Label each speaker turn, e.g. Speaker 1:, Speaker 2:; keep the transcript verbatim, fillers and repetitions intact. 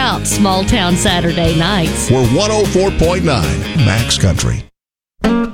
Speaker 1: out Small Town Saturday nights.
Speaker 2: We're one oh four point nine Max Country.